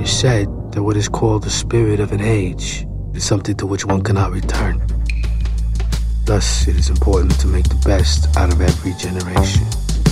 is said that what is called the spirit of an age is something to which one cannot return. Thus, it is important to make the best out of every generation.